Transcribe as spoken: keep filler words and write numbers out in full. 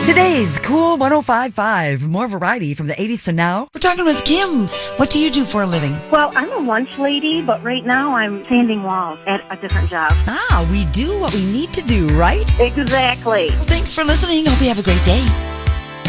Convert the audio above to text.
Today's Cool one oh five point five. More variety from the eighties to now. We're talking with Kim. What do you do for a living? Well, I'm a lunch lady, but right now I'm sanding walls at a different job. Ah, we do what we need to do, right? Exactly. Well, thanks for listening. Hope you have a great day.